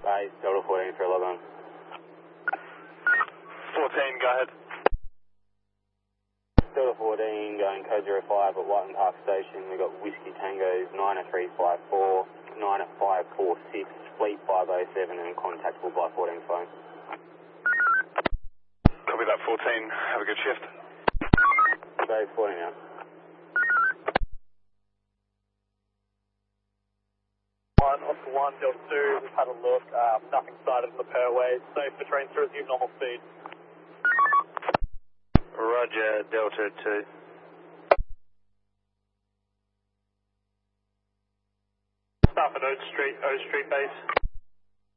Base, Delta 14 for 11. 14, go ahead. Delta 14 going code 05 at Whiteland Park Station. We've got Whiskey Tango 9 at 354, 9 at 546, Fleet 507 and contactable by 14 phone. Copy that, 14. Have a good shift. Base 14 out. Oscar 1, Delta 2, we've had a look, nothing sighted in the Perway, safe for trains to resume normal speed. Roger, Delta 2. Staff at O Street base.